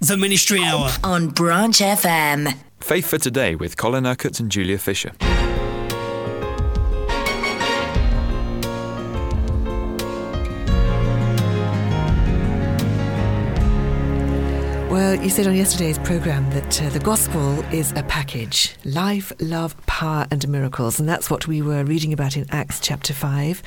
The Ministry Hour on Branch FM. Faith for Today with Colin Urquhart and Julia Fisher. Well, you said on yesterday's programme that the gospel is a package: life, love, power and miracles. And that's what we were reading about in Acts chapter 5.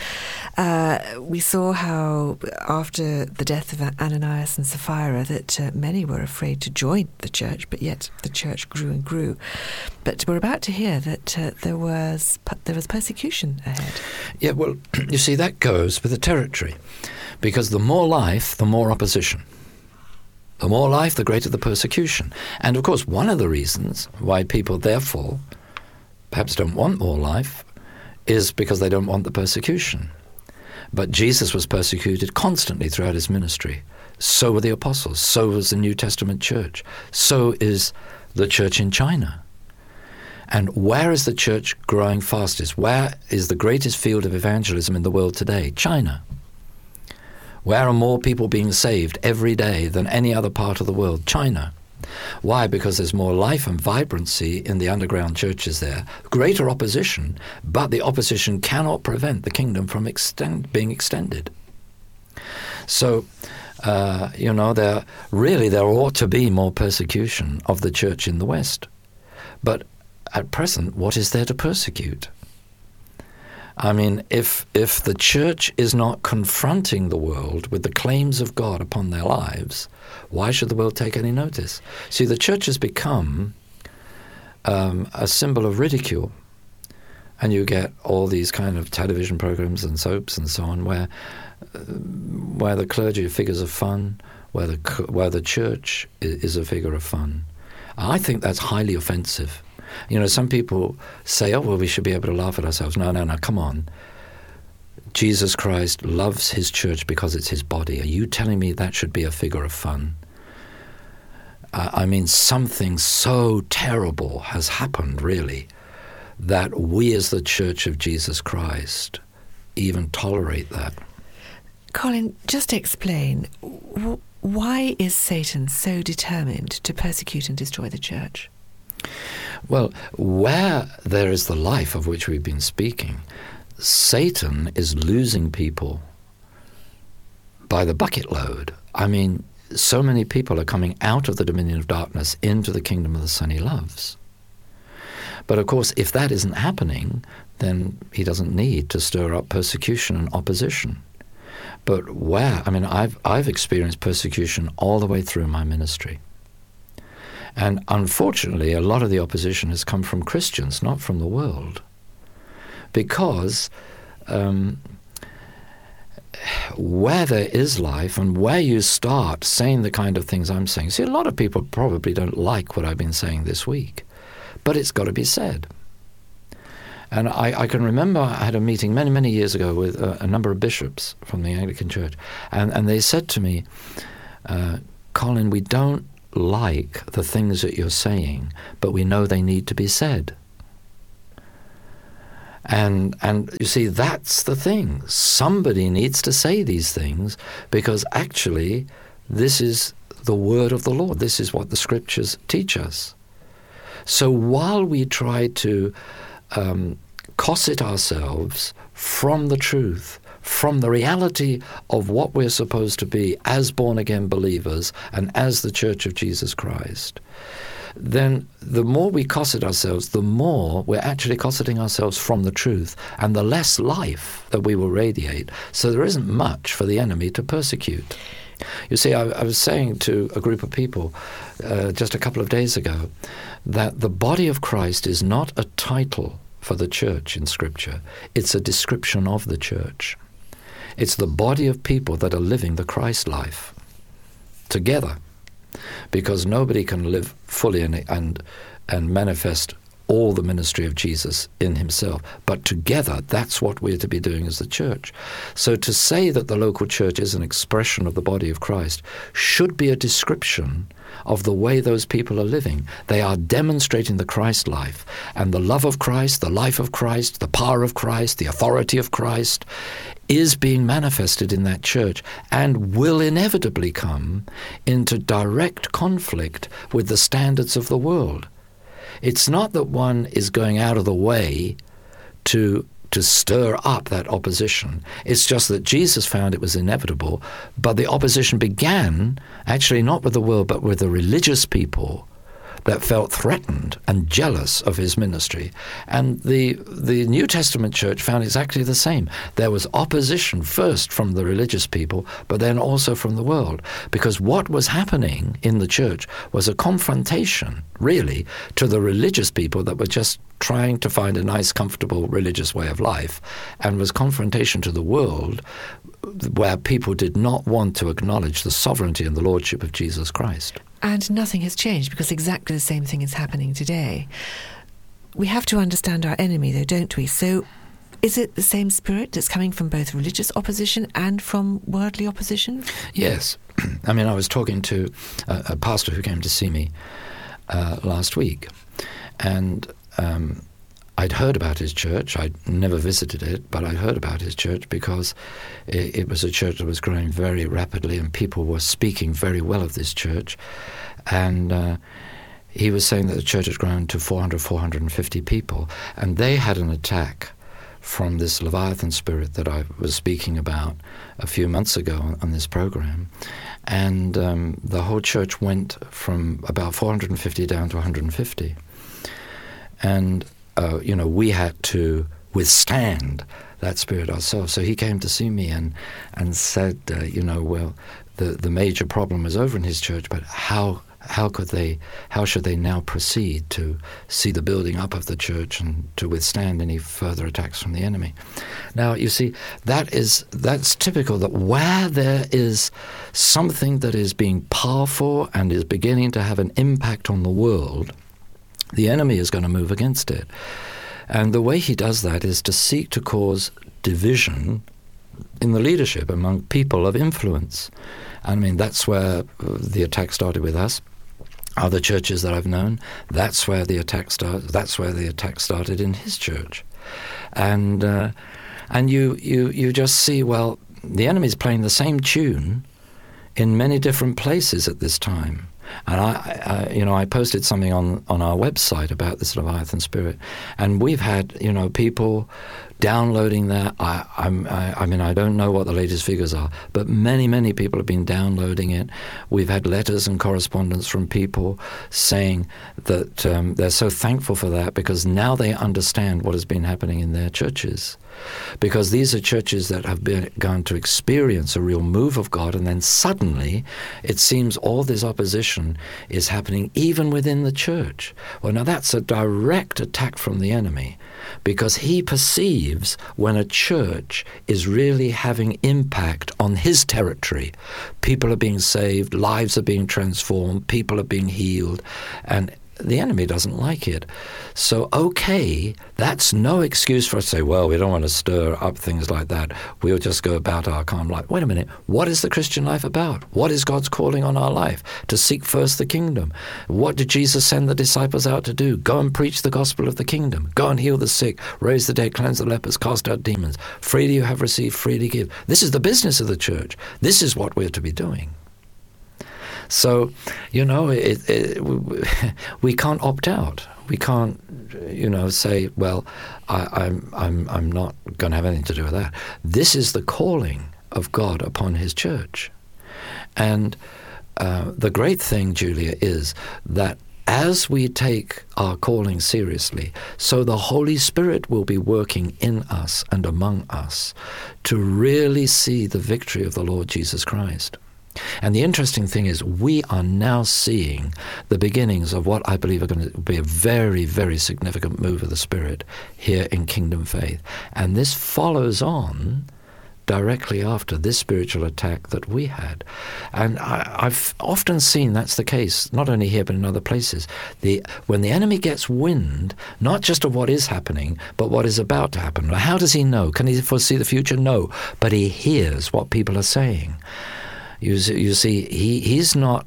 We saw how after the death of Ananias and Sapphira that many were afraid to join the church, but yet the church grew and grew. But we're about to hear that there was persecution ahead. Yeah, well, you see, that goes with the territory, because the more life, the more opposition. The more life, the greater the persecution. And of course, one of the reasons why people therefore perhaps don't want more life is because they don't want the persecution. But Jesus was persecuted constantly throughout his ministry. So were the apostles. So was the New Testament church. So is the church in China. And where is the church growing fastest? Where is the greatest field of evangelism in the world today? China. Where are more people being saved every day than any other part of the world? China. Why? Because there's more life and vibrancy in the underground churches there. Greater opposition, but the opposition cannot prevent the kingdom from being extended. So, there ought to be more persecution of the church in the West. But at present, what is there to persecute? I mean, if the church is not confronting the world with the claims of God upon their lives, why should the world take any notice? See, the church has become a symbol of ridicule. And you get all these kind of television programs and soaps and so on where the clergy are figures of fun, where the church is a figure of fun. I think that's highly offensive. You know, some people say, oh, well, we should be able to laugh at ourselves. No, come on. Jesus Christ loves his church because it's his body. Are you telling me that should be a figure of fun? I mean, something so terrible has happened, really, that we as the Church of Jesus Christ even tolerate that. Colin, just explain, why is Satan so determined to persecute and destroy the church? Well, where there is the life of which we've been speaking, Satan is losing people by the bucket load. I mean, so many people are coming out of the dominion of darkness into the kingdom of the Son he loves. But of course, if that isn't happening, then he doesn't need to stir up persecution and opposition. But where? I mean, I've experienced persecution all the way through my ministry. And unfortunately, a lot of the opposition has come from Christians, not from the world. Because where there is life and where you start saying the kind of things I'm saying, see, a lot of people probably don't like what I've been saying this week, but it's got to be said. And I can remember I had a meeting many, many years ago with a number of bishops from the Anglican Church, and they said to me, Colin, we don't like the things that you're saying, but we know they need to be said. And you see, that's the thing. Somebody needs to say these things, because actually this is the word of the Lord. This is what the scriptures teach us. So while we try to cosset ourselves from the truth, from the reality of what we're supposed to be as born-again believers and as the Church of Jesus Christ, then the more we cosset ourselves, the more we're actually cosseting ourselves from the truth, and the less life that we will radiate. So there isn't much for the enemy to persecute. You see, I was saying to a group of people just a couple of days ago that the body of Christ is not a title for the church in Scripture. It's a description of the church. It's the body of people that are living the Christ life together, because nobody can live fully and manifest all the ministry of Jesus in himself. But together, that's what we're to be doing as the church. So to say that the local church is an expression of the body of Christ should be a description of the way those people are living. They are demonstrating the Christ life, and the love of Christ, the life of Christ, the power of Christ, the authority of Christ is being manifested in that church and will inevitably come into direct conflict with the standards of the world. It's not that one is going out of the way to stir up that opposition. It's just that Jesus found it was inevitable, but the opposition began actually not with the world, but with the religious people that felt threatened and jealous of his ministry. And the New Testament church found exactly the same. There was opposition first from the religious people, but then also from the world, because what was happening in the church was a confrontation, really, to the religious people that were just trying to find a nice, comfortable religious way of life, and was confrontation to the world where people did not want to acknowledge the sovereignty and the lordship of Jesus Christ. And nothing has changed, because exactly the same thing is happening today. We have to understand our enemy, though, don't we? So is it the same spirit that's coming from both religious opposition and from worldly opposition? Yes. I mean, I was talking to a pastor who came to see me last week, and I'd heard about his church. I'd never visited it, but I'd heard about his church because it was a church that was growing very rapidly, and people were speaking very well of this church. And he was saying that the church had grown to 450 people, and they had an attack from this Leviathan spirit that I was speaking about a few months ago on this program. And the whole church went from about 450 down to 150. And we had to withstand that spirit ourselves. So he came to see me and said, well, the major problem is over in his church, but how should they now proceed to see the building up of the church and to withstand any further attacks from the enemy? Now, you see, that's typical, that where there is something that is being powerful and is beginning to have an impact on the world, the enemy is going to move against it. And the way he does that is to seek to cause division in the leadership among people of influence. I mean, that's where the attack started with us. Other churches that I've known, that's where the attack started. That's where the attack started in his church. And you just see, well, the enemy's playing the same tune in many different places at this time. And I posted something on our website about this Leviathan spirit, and we've had people downloading that. I mean, I don't know what the latest figures are, but many people have been downloading it. We've had letters and correspondence from people saying that they're so thankful for that, because now they understand what has been happening in their churches. Because these are churches that have begun to experience a real move of God, and then suddenly it seems all this opposition is happening even within the church. Well, now that's a direct attack from the enemy, because he perceives when a church is really having impact on his territory. People are being saved, lives are being transformed, people are being healed, and the enemy doesn't like it. So, okay, that's no excuse for us to say, well, we don't want to stir up things like that. We'll just go about our calm life. Wait a minute. What is the Christian life about? What is God's calling on our life? To seek first the kingdom. What did Jesus send the disciples out to do? Go and preach the gospel of the kingdom. Go and heal the sick, raise the dead, cleanse the lepers, cast out demons. Freely you have received, freely give. This is the business of the church. This is what we're to be doing. So, we can't opt out. We can't, say, well, I'm not going to have anything to do with that. This is the calling of God upon his church. And the great thing, Julia, is that as we take our calling seriously, so the Holy Spirit will be working in us and among us to really see the victory of the Lord Jesus Christ. And the interesting thing is, we are now seeing the beginnings of what I believe are going to be a very, very significant move of the Spirit here in Kingdom Faith. And this follows on directly after this spiritual attack that we had. And I've often seen that's the case, not only here but in other places. When the enemy gets wind, not just of what is happening, but what is about to happen. How does he know? Can he foresee the future? No. But he hears what people are saying. You see, he's not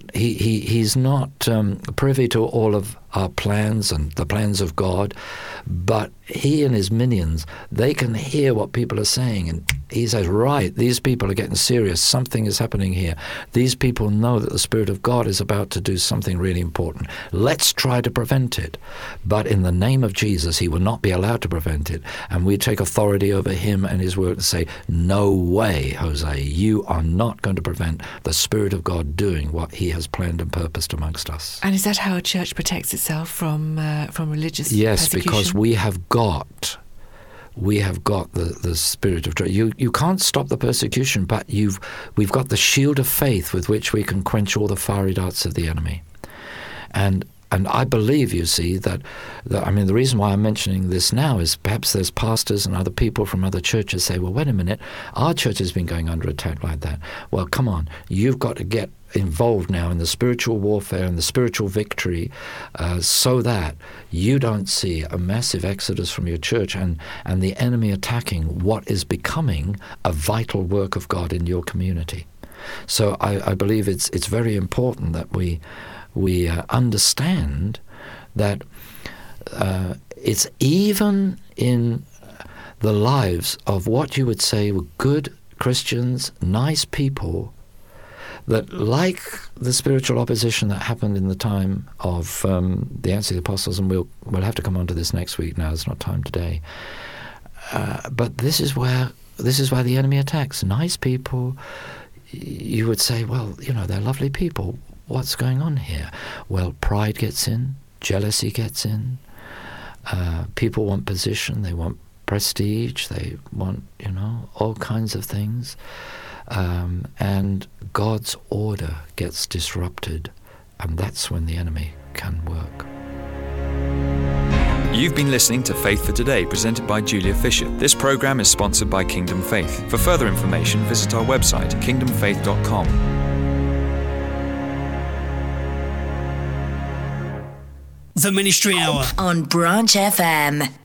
privy to all of our plans and the plans of God, but he and his minions, they can hear what people are saying, and he says, right, these people are getting serious, something is happening here. These people know that the Spirit of God is about to do something really important. Let's try to prevent it. But in the name of Jesus, he will not be allowed to prevent it, and we take authority over him and his word and say, no way, Jose, you are not going to prevent the Spirit of God doing what he has planned and purposed amongst us. And is that how a church protects itself from religious persecution? Yes, because we have got the Spirit of truth. You can't stop the persecution, but we've got the shield of faith with which we can quench all the fiery darts of the enemy. And I believe, you see, that the reason why I'm mentioning this now is perhaps there's pastors and other people from other churches say, well, wait a minute, our church has been going under attack like that. Well, come on, you've got to get involved now in the spiritual warfare and the spiritual victory so that you don't see a massive exodus from your church and the enemy attacking what is becoming a vital work of God in your community. So I believe it's very important that we understand that it's even in the lives of what you would say were good Christians, nice people, that like the spiritual opposition that happened in the time of the Acts of the Apostles, and we'll have to come on to this next week now, it's not time today, but this is where the enemy attacks. Nice people, you would say, well, they're lovely people. What's going on here? Well, pride gets in, jealousy gets in, people want position, they want prestige, they want, all kinds of things. And God's order gets disrupted, and that's when the enemy can work. You've been listening to Faith for Today, presented by Julia Fisher. This program is sponsored by Kingdom Faith. For further information, visit our website, kingdomfaith.com. The Ministry Hour on Branch FM.